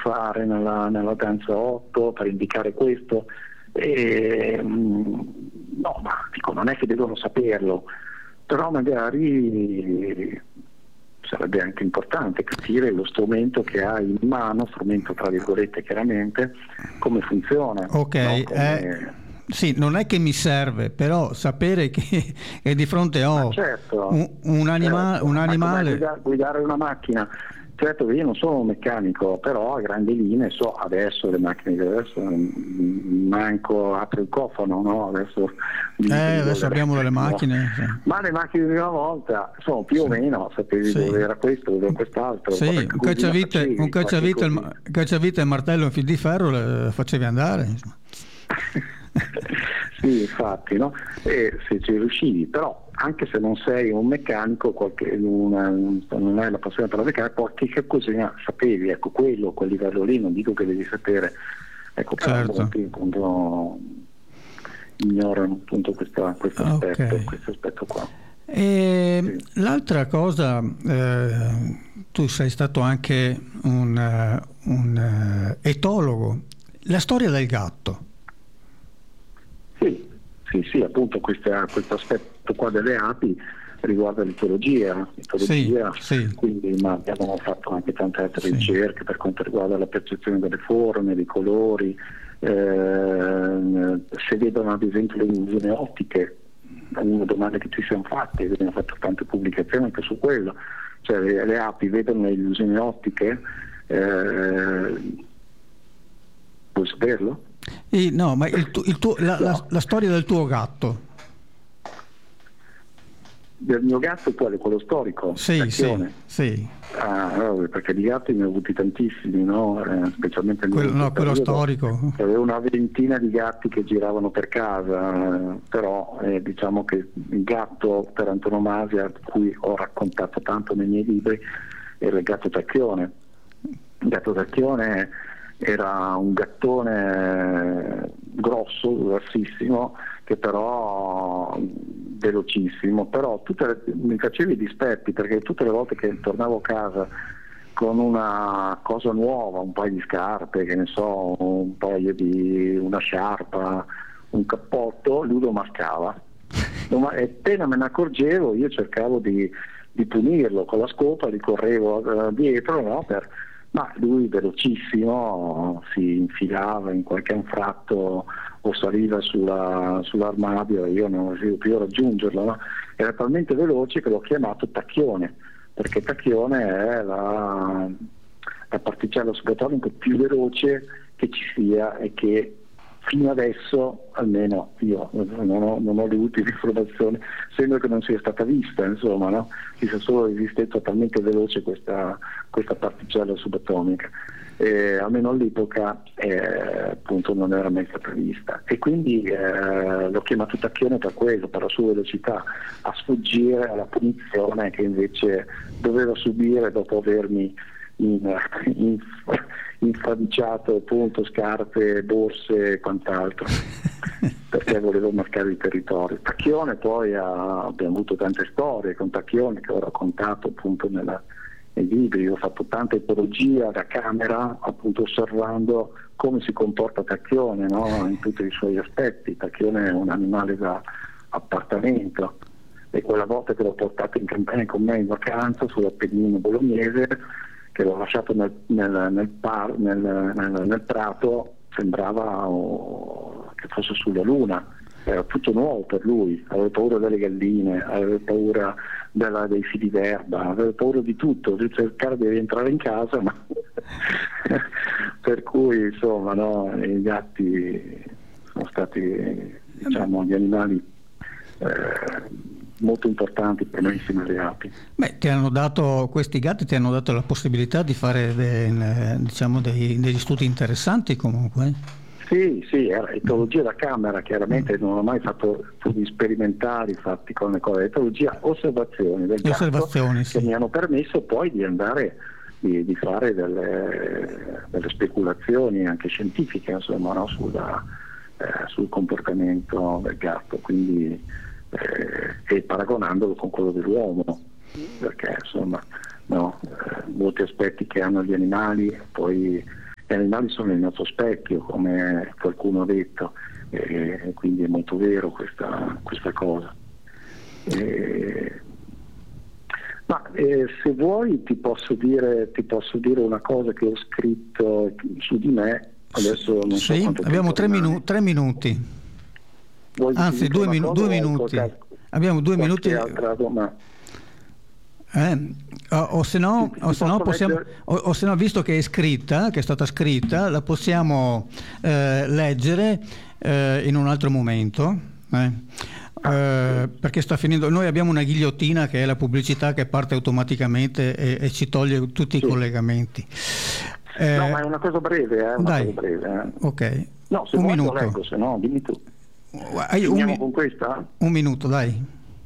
fare nella danza 8 per indicare questo. No, ma dico, non è che devono saperlo, però magari sarebbe anche importante capire lo strumento che ha in mano, strumento tra virgolette chiaramente, come funziona. Ok, no? Come... sì, non è che mi serve, però sapere che di fronte ho certo, un animale... Ma guidare una macchina. Certo che io non sono un meccanico, però a grandi linee so adesso le macchine che adesso manco apro il cofano, no? Adesso abbiamo delle macchine. No. Sì. Ma le macchine di una volta sono più o meno, sapevi dove era questo, dove era quest'altro. Sì, un cacciavite e il martello e un fil di ferro le facevi andare. Insomma. Sì, infatti, no? E se ci riuscivi, però anche se non sei un meccanico, non hai la passione per la meccanica, qualche cosina sapevi, ecco, quello, quel livello lì, non dico che devi sapere, ecco, però molti appunto ignorano appunto questo aspetto qua. E sì. L'altra cosa, tu sei stato anche un etologo, la storia del gatto. Sì, appunto questo aspetto qua delle api riguarda l'etologia, sì. Quindi ma abbiamo fatto anche tante altre ricerche per quanto riguarda la percezione delle forme, dei colori, se vedono ad esempio le illusioni ottiche, una domanda che ci siamo fatti, abbiamo fatto tante pubblicazioni anche su quello, cioè le api vedono le illusioni ottiche, puoi saperlo? No, ma la storia del tuo gatto. Del mio gatto quale? Quello storico? Sì. Perché di gatti ne ho avuti tantissimi, no? Specialmente quello storico. Avevo una ventina di gatti che giravano per casa, però diciamo che il gatto per antonomasia, di cui ho raccontato tanto nei miei libri, era il gatto Tacchione. Il gatto Tacchione era un gattone grosso, grossissimo, che però velocissimo, però mi facevi i dispetti perché tutte le volte che tornavo a casa con una cosa nuova, un paio di scarpe, che ne so, una sciarpa, un cappotto, lui lo mascava. E appena me ne accorgevo io cercavo di punirlo con la scopa, gli correvo dietro, no? Ma lui velocissimo si infilava in qualche anfratto o saliva sull'armadio e io non riuscivo più a raggiungerlo, no? Era talmente veloce che l'ho chiamato Tacchione, perché Tacchione è la particella subatomica più veloce che ci sia e che fino adesso, almeno io non ho le ultime informazioni, sembra che non sia stata vista, insomma, no? Ci sia solo esistito talmente veloce questa particella subatomica. Almeno all'epoca appunto non era mai stata vista e quindi l'ho chiamato Tacchione per quello, per la sua velocità a sfuggire alla punizione che invece doveva subire dopo avermi infradiciato appunto scarpe, borse e quant'altro perché volevo marcare il territorio. Tacchione poi abbiamo avuto tante storie con Tacchione che ho raccontato appunto nei libri, ho fatto tanta epologia da camera appunto osservando come si comporta Tacchione, no? In tutti i suoi aspetti. Tacchione è un animale da appartamento e quella volta che l'ho portato in campagna con me in vacanza sull'Appennino bolognese, che l'ho lasciato nel prato, sembrava che fosse sulla luna, era tutto nuovo per lui, aveva paura delle galline, aveva paura dei fili d'erba, aveva paura di tutto, di cercare di rientrare in casa, ma per cui insomma no, i gatti sono stati diciamo gli animali molto importanti per noi insieme alle api. Questi gatti ti hanno dato la possibilità di fare degli studi interessanti comunque. Sì, era etologia da camera, chiaramente non ho mai fatto studi sperimentali fatti con le cose, etologia, osservazioni del gatto che mi hanno permesso poi di andare di fare delle speculazioni anche scientifiche, insomma, no? Sul comportamento del gatto, quindi e paragonandolo con quello dell'uomo, perché insomma molti aspetti che hanno gli animali poi Gli animali sono il nostro specchio, come qualcuno ha detto, quindi è molto vero questa cosa. Se vuoi ti posso dire una cosa che ho scritto su di me. Adesso non so quanto abbiamo tempo 3 minuti. Anzi, 2 minuti. Abbiamo 2 minuti. O se no, visto che è scritta, che è stata scritta, la possiamo leggere in un altro momento. Perché sta finendo. Noi abbiamo una ghigliottina che è la pubblicità che parte automaticamente e ci toglie tutti i collegamenti. No, ma è una cosa breve, dai. Cosa breve. Ok. No, se un vuoi minuto. lo leggo, se no dimmi tu. Finiamo con questa? Un minuto, dai.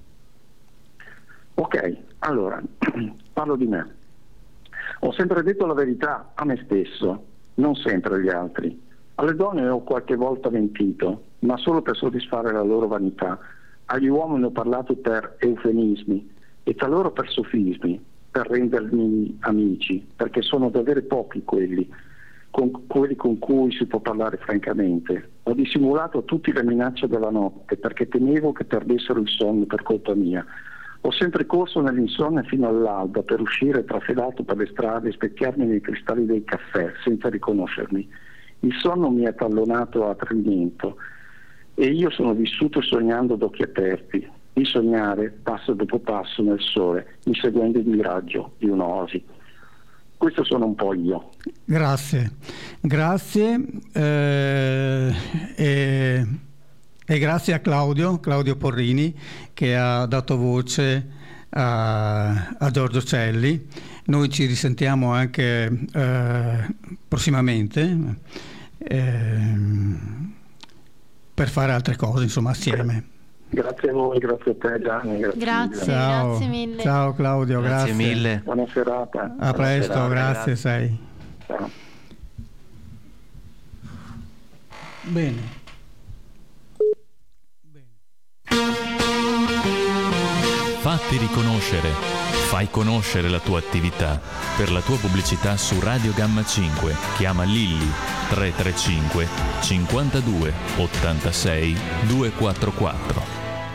Ok, allora, parlo di me. Ho sempre detto la verità a me stesso, non sempre agli altri. Alle donne ho qualche volta mentito, ma solo per soddisfare la loro vanità. Agli uomini ho parlato per eufemismi e talora per sofismi, per rendermi amici, perché sono davvero pochi quelli con cui si può parlare francamente. Ho dissimulato a tutti le minacce della notte perché temevo che perdessero il sonno per colpa mia. Ho sempre corso nell'insonnia fino all'alba per uscire trafelato per le strade e specchiarmi nei cristalli dei caffè senza riconoscermi. Il sonno mi ha tallonato a tradimento e io sono vissuto sognando ad occhi aperti, di sognare passo dopo passo nel sole, inseguendo il miraggio di un'oasi. Questo sono un po' io. Grazie e grazie a Claudio Porrini che ha dato voce a Giorgio Celli. Noi ci risentiamo anche prossimamente per fare altre cose, insomma, assieme. Grazie a voi, grazie a te Gianni. Grazie mille. Ciao Claudio, grazie mille. Buona serata. A presto, serata. grazie. Sei. Ciao. Bene. Fatti riconoscere, fai conoscere la tua attività. Per la tua pubblicità su Radio Gamma 5 chiama Lilli 335 52 86 244.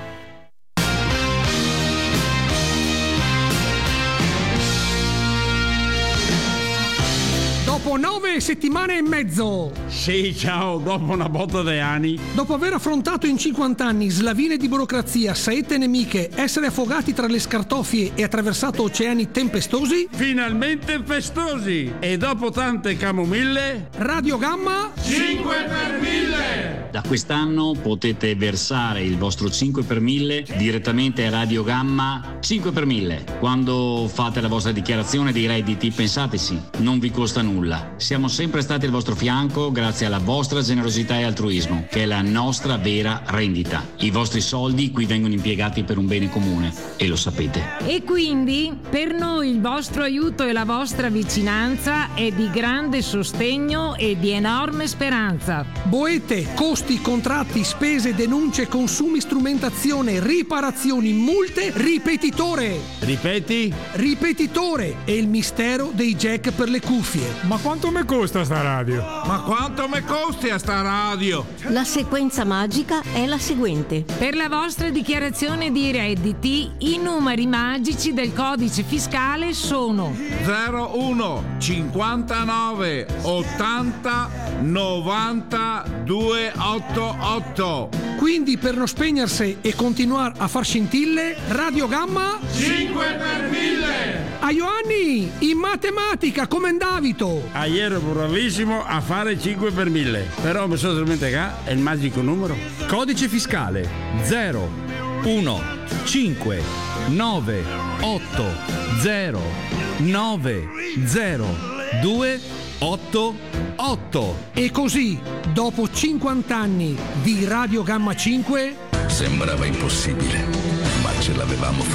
Dopo 9 settimane e mezzo. Sì, ciao, dopo una botta di anni. Dopo aver affrontato in 50 anni slavine di burocrazia, saette nemiche, essere affogati tra le scartoffie e attraversato oceani tempestosi, Finalmente festosi. E dopo tante camomille, Radio Gamma 5 per 1000. Da quest'anno potete versare il vostro 5 per 1000 direttamente a Radio Gamma 5 per 1000. Quando fate la vostra dichiarazione dei redditi, pensateci, non vi costa nulla. Siamo sempre stati al vostro fianco grazie alla vostra generosità e altruismo, che è la nostra vera rendita. I vostri soldi qui vengono impiegati per un bene comune e lo sapete. E quindi per noi il vostro aiuto e la vostra vicinanza è di grande sostegno e di enorme speranza. boete, costi, contratti, spese, denunce, consumi, strumentazione, riparazioni, multe, ripetitore. Ripeti? Ripetitore è il mistero dei jack per le cuffie. Ma quanto mi costa sta radio? Ma quanto mi costi a sta radio? La sequenza magica è la seguente. Per la vostra dichiarazione di redditi, i numeri magici del codice fiscale sono 01 59 80 90 288. Quindi per non spegnersi e continuare a far scintille, Radio Gamma 5 per 1000. a Ioanni in matematica come Davito. Ieri ero bravissimo a fare 5 per 1000. Però mi sono dimenticato, è il magico numero. Codice fiscale 0 1 5 9 8 0 9 0 2 8 8. E così, dopo 50 anni di Radio Gamma 5, sembrava impossibile, ma ce l'avevamo fatta.